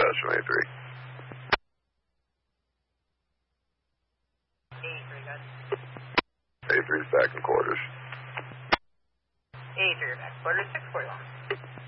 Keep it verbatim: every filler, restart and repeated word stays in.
Destin eighty-three. eighty-three, good. eighty-three's back in quarters. eighty-three, back quarters, six forty-one.